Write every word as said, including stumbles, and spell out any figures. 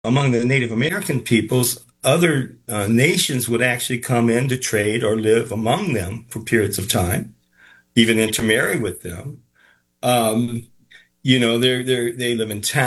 among the Native American peoples, other uh, nations would actually come in to trade or live among them for periods of time, even intermarry with them. Um, you know, they're, they're, they live in towns.